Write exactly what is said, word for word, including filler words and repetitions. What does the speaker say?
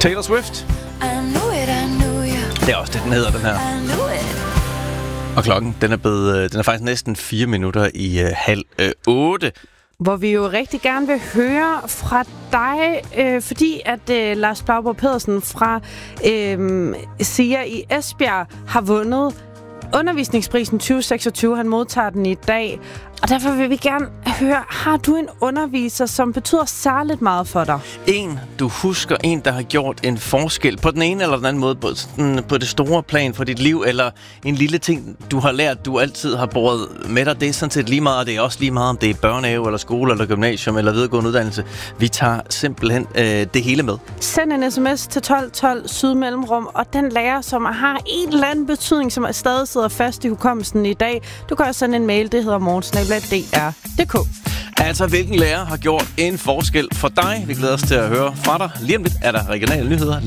Taylor Swift. Det er også det, den hedder, den her. Og klokken, den er, blevet, den er faktisk næsten fire minutter i uh, halv øh, otte. Hvor vi jo rigtig gerne vil høre fra dig, øh, fordi at øh, Lars Blauborg Pedersen fra øh, S I A i Esbjerg har vundet undervisningsprisen tyve seksogtyve. Han modtager den i dag. Og derfor vil vi gerne høre, har du en underviser, som betyder særligt meget for dig? En, du husker, en, der har gjort en forskel på den ene eller den anden måde, på, sådan, på det store plan for dit liv, eller en lille ting, du har lært, du altid har båret med dig. Det er sådan set lige meget, og det er også lige meget, om det er børnehave, eller skole, eller gymnasium, eller videregående uddannelse. Vi tager simpelthen øh, det hele med. Send en sms til tolv tolv Sydmellemrum, og den lærer, som har en eller anden betydning, som stadig sidder fast i hukommelsen i dag, du kan også sende en mail, det hedder morgensnabel punktum d r punktum d k. Altså, hvilken lærer har gjort en forskel for dig? Vi glæder os til at høre fra dig. Lige om lidt er der regionale nyheder.